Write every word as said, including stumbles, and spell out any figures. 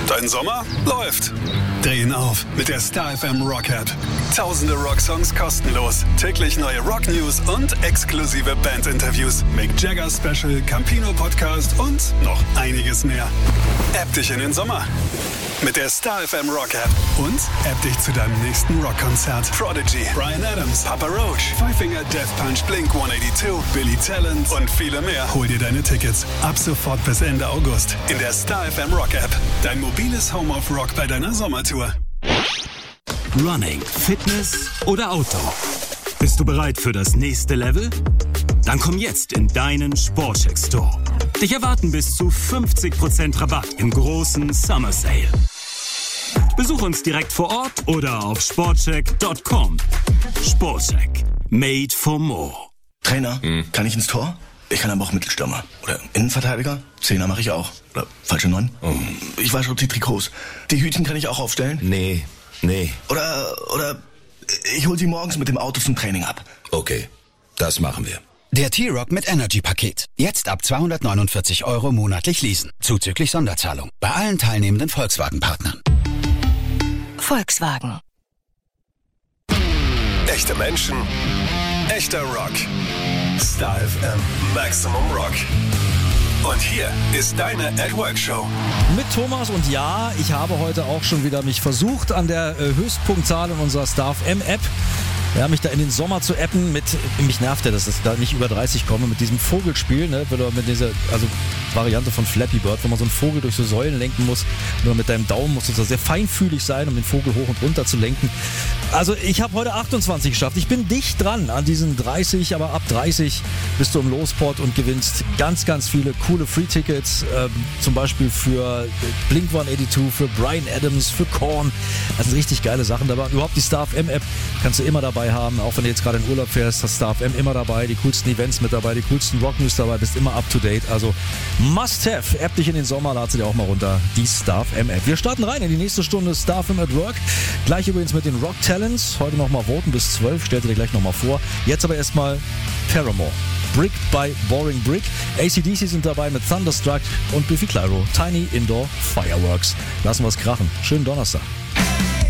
Dein Sommer läuft. Drehen auf mit der Star F M Rock App. Tausende Rocksongs kostenlos. Täglich neue Rock News und exklusive Bandinterviews. Mick Jagger Special, Campino Podcast und noch einiges mehr. App dich in den Sommer mit der Star F M Rock App. Und App dich zu deinem nächsten Rockkonzert. Prodigy, Bryan Adams, Papa Roach, Five Finger Death Punch, Blink hundertzweiundachtzig, Billy Talent und viele mehr. Hol dir deine Tickets ab sofort bis Ende August in der Star F M Rock App. Dein mobiles Home of Rock bei deiner Sommertour. Running, Fitness oder Outdoor? Bist du bereit für das nächste Level? Dann komm jetzt in deinen Sportcheck Store. Dich erwarten bis zu fünfzig Prozent Rabatt im großen Summer Sale. Besuch uns direkt vor Ort oder auf sportcheck Punkt com. Sportcheck. Made for more. Trainer, hm. kann ich ins Tor? Ich kann aber auch Mittelstürmer. Oder Innenverteidiger? Zehner mache ich auch. Oder falsche Neun? Oh. Ich wasche die Trikots. Die Hütchen kann ich auch aufstellen? Nee, nee. Oder, oder ich hol sie morgens mit dem Auto zum Training ab. Okay, das machen wir. Der T-Rock mit Energy-Paket. Jetzt ab zweihundertneunundvierzig Euro monatlich leasen. Zuzüglich Sonderzahlung. Bei allen teilnehmenden Volkswagen-Partnern. Volkswagen. Echte Menschen, echter Rock. Star F M Maximum Rock. Und hier ist deine At-Work-Show. Mit Thomas und ja, ich habe heute auch schon wieder mich versucht an der äh, Höchstpunktzahl in unserer Star F M-App. Ja, mich da in den Sommer zu appen mit, mich nervt ja, dass ich da nicht über dreißig komme, mit diesem Vogelspiel, ne, mit dieser, also Variante von Flappy Bird, wo man so einen Vogel durch so Säulen lenken muss, nur mit deinem Daumen musst du da sehr feinfühlig sein, um den Vogel hoch und runter zu lenken. Also ich habe heute achtundzwanzig geschafft, ich bin dicht dran an diesen dreißig, aber ab dreißig bist du im Lospot und gewinnst ganz, ganz viele coole Free-Tickets, ähm, zum Beispiel für Blink hundertzweiundachtzig, für Bryan Adams, für Korn, das sind richtig geile Sachen dabei. Und überhaupt die Star F M-App kannst du immer dabei haben, auch wenn du jetzt gerade in Urlaub fährst, hast Star F M immer dabei, die coolsten Events mit dabei, die coolsten Rock News dabei, bist immer up to date, also must have, App dich in den Sommer, lad sie dir auch mal runter, die Star F M App. Wir starten rein in die nächste Stunde Star F M at Work, gleich übrigens mit den Rock Talents, heute nochmal voten bis zwölf, stellt ihr dir gleich nochmal vor, jetzt aber erstmal Paramore, Brick by Boring Brick, A C D C sind dabei mit Thunderstruck und Biffy Clyro, Tiny Indoor Fireworks. Lassen wir es krachen, schönen Donnerstag.